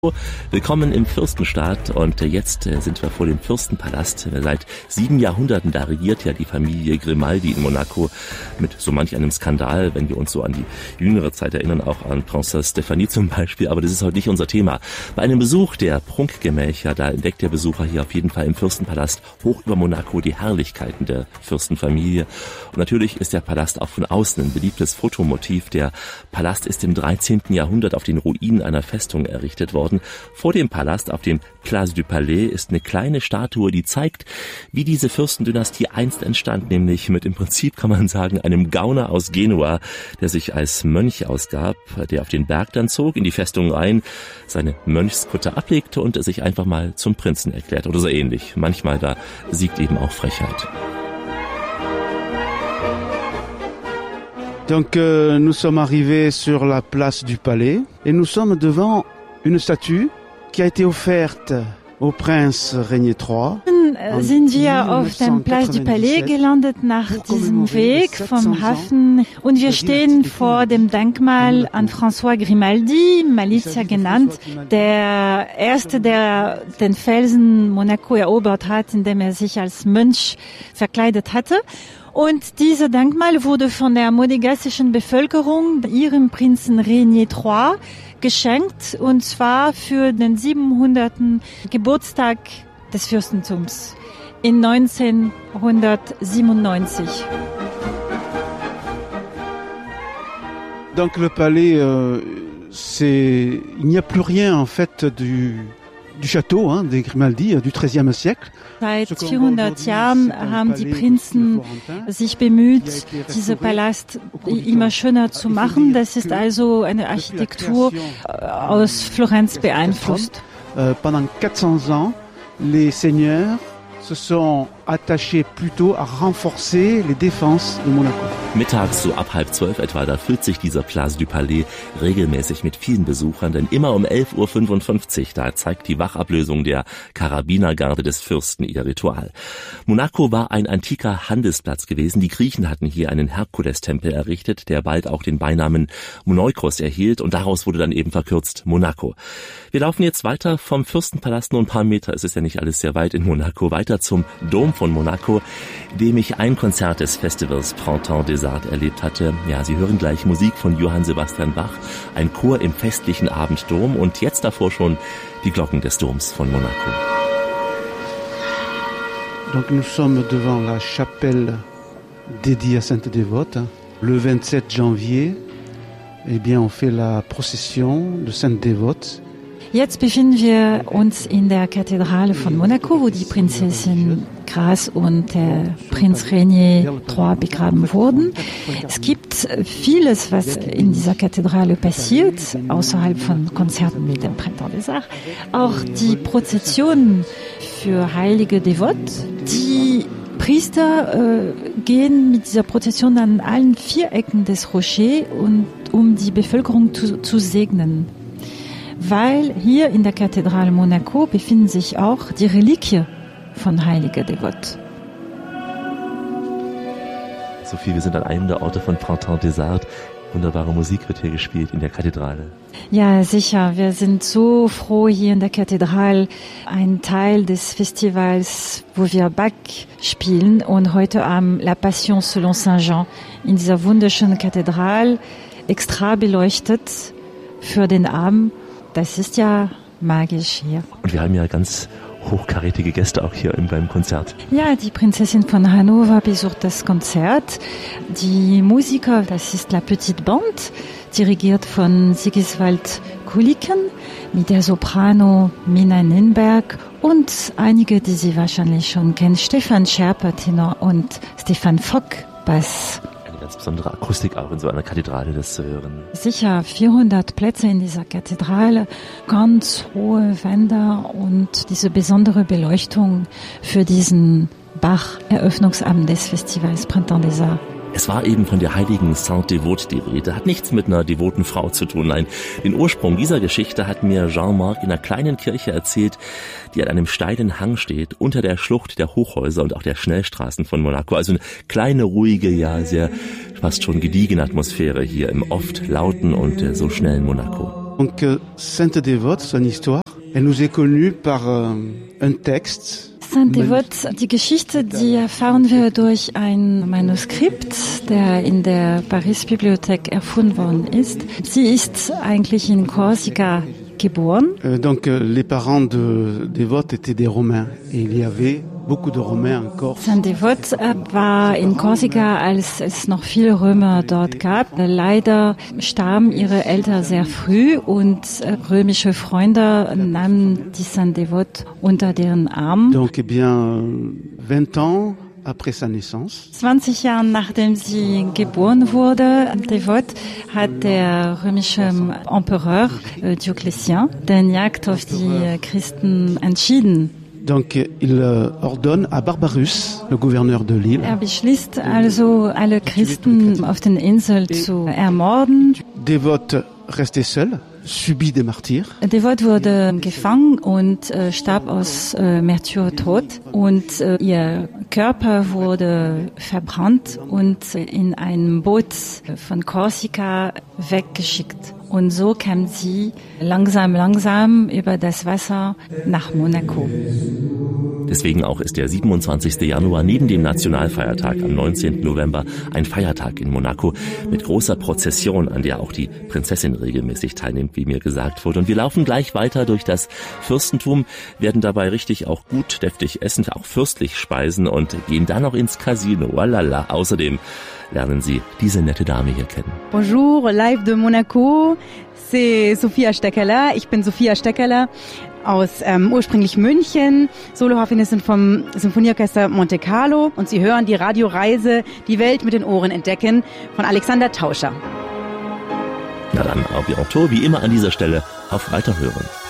Willkommen im Fürstenstaat und jetzt sind wir vor dem Fürstenpalast. Seit 7 Jahrhunderten da regiert ja die Familie Grimaldi in Monaco mit so manch einem Skandal, wenn wir uns so an die jüngere Zeit erinnern, auch an Prinzessin Stephanie zum Beispiel, aber das ist heute nicht unser Thema. Bei einem Besuch der Prunkgemächer, da entdeckt der Besucher hier auf jeden Fall im Fürstenpalast hoch über Monaco die Herrlichkeiten der Fürstenfamilie. Und natürlich ist der Palast auch von außen ein beliebtes Fotomotiv. Der Palast ist im 13. Jahrhundert auf den Ruinen einer Festung errichtet worden. Vor dem Palast auf dem Place du Palais ist eine kleine Statue, die zeigt, wie diese Fürstendynastie einst entstand, nämlich mit im Prinzip, kann man sagen, einem Gauner aus Genua, der sich als Mönch ausgab, der auf den Berg dann zog, in die Festung rein, seine Mönchskutte ablegte und sich einfach mal zum Prinzen erklärt oder so ähnlich. Manchmal da siegt eben auch Frechheit. Donc nous sommes arrivés sur la place du Palais et nous sommes devant une statue qui a été offerte au Prince Régnier III. Sind wir auf dem Place du Palais gelandet nach diesem Weg vom Hafen und wir stehen vor dem Denkmal an François Grimaldi, Malizia genannt, der Erste, der den Felsen Monaco erobert hat, indem er sich als Mönch verkleidet hatte. Und dieser Denkmal wurde von der monegassischen Bevölkerung ihrem Prinzen Régnier III geschenkt, und zwar für den 700. Geburtstag des Fürstentums in 1997. Donc le palais, il n'y a plus rien en fait du Château des Grimaldi du XIIIe siècle. Seit 400 Jahren haben die Prinzen sich bemüht, diesen Palast immer schöner zu machen. Das ist also eine Architektur aus Florenz beeinflusst. Pendant 400 ans, les seigneurs se sont attachés plutôt à renforcer les défenses de Monaco. Mittags, so ab 11:30 etwa, da füllt sich dieser Place du Palais regelmäßig mit vielen Besuchern, denn immer um 11:55 Uhr, da zeigt die Wachablösung der Karabinergarde des Fürsten ihr Ritual. Monaco war ein antiker Handelsplatz gewesen. Die Griechen hatten hier einen Herkulestempel errichtet, der bald auch den Beinamen Moneikos erhielt, und daraus wurde dann eben verkürzt Monaco. Wir laufen jetzt weiter vom Fürstenpalast, nur ein paar Meter, es ist ja nicht alles sehr weit in Monaco, weiter zum Dom von Monaco, dem ich ein Konzert des Festivals Printemps des Arts erlebt hatte. Ja, Sie hören gleich Musik von Johann Sebastian Bach, ein Chor im festlichen Abenddom und jetzt davor schon die Glocken des Doms von Monaco. Donc nous sommes devant la chapelle dédiée à Sainte Dévote. Le 27 janvier, eh bien, on fait la procession de Sainte Dévote. Jetzt befinden wir uns in der Kathedrale von Monaco, wo die Prinzessin Grace und der Prinz Régnier III begraben wurden. Es gibt vieles, was in dieser Kathedrale passiert, außerhalb von Konzerten mit dem Printemps des Arts. Auch die Prozessionen für heilige Devote. Die Priester gehen mit dieser Prozession an allen 4 Ecken des Rochers, um die Bevölkerung zu segnen. Weil hier in der Kathedrale Monaco befinden sich auch die Reliquien von heiliger Devote. Sophie, wir sind an einem der Orte von Printemps des Arts. Wunderbare Musik wird hier gespielt in der Kathedrale. Ja, sicher. Wir sind so froh, hier in der Kathedrale ein Teil des Festivals, wo wir Bach spielen, und heute Abend La Passion selon Saint Jean in dieser wunderschönen Kathedrale, extra beleuchtet für den Abend. Das ist ja magisch hier. Und wir haben ja ganz hochkarätige Gäste auch hier beim Konzert. Ja, die Prinzessin von Hannover besucht das Konzert. Die Musiker, das ist La Petite Bande, dirigiert von Sigiswald Kuliken, mit der Soprano Mina Ninberg und einige, die Sie wahrscheinlich schon kennen, Stefan Scherper, Tenor, und Stefan Fock, Bass. Ganz besondere Akustik auch in so einer Kathedrale, das zu hören. Sicher, 400 Plätze in dieser Kathedrale, ganz hohe Wände und diese besondere Beleuchtung für diesen Bach-Eröffnungsabend des Festivals Printemps des Arts. Es war eben von der heiligen Sainte Dévote die Rede. Hat nichts mit einer devoten Frau zu tun. Nein, den Ursprung dieser Geschichte hat mir Jean-Marc in einer kleinen Kirche erzählt, die an einem steilen Hang steht, unter der Schlucht der Hochhäuser und auch der Schnellstraßen von Monaco. Also eine kleine, ruhige, ja sehr fast schon gediegene Atmosphäre hier im oft lauten und so schnellen Monaco. Donc, Sainte Dévote, son histoire, elle nous est connue par un texte. Sainte Dévote, die Geschichte, die erfahren wir durch ein Manuskript, der in der Paris-Bibliothek erfunden worden ist. Sie ist eigentlich in Korsika geboren. Donc, les parents de Dévote étaient des Romains et il y avait beaucoup de Romains en Corse. Sainte Dévote war in Korsika, als es noch viele Römer dort gab. Leider starben ihre Eltern sehr früh und römische Freunde nahmen die Sainte Dévote unter deren Arm. Donc, eh bien, 20 ans après sa naissance. 20 Jahre nachdem sie geboren wurde, Dévote, hat der römische Empereur Diocletian den Jagd auf die Christen entschieden. Donc, il ordonne à Barbarus, le gouverneur de l'île. Er beschließt also, alle Christen auf den Inseln zu ermorden. Dévote restait seul, subit des martyrs. Dévote wurde gefangen und starb aus Märtyrertod und ihr Körper wurde verbrannt und in einem Boot von Korsika weggeschickt. Und so kam sie langsam über das Wasser nach Monaco. Deswegen auch ist der 27. Januar neben dem Nationalfeiertag am 19. November ein Feiertag in Monaco mit großer Prozession, an der auch die Prinzessin regelmäßig teilnimmt, wie mir gesagt wurde. Und wir laufen gleich weiter durch das Fürstentum, werden dabei richtig auch gut deftig essen, auch fürstlich speisen und gehen dann noch ins Casino. Walala. Außerdem lernen Sie diese nette Dame hier kennen. Bonjour, live de Monaco. C'est Sophia Steckerler. Ich bin Sophia Steckerler aus ursprünglich München, Soloharfenistin vom Symphonieorchester Monte Carlo. Und Sie hören die Radioreise Die Welt mit den Ohren entdecken von Alexander Tauscher. Na dann, au bientôt, wie immer an dieser Stelle, auf Weiterhören.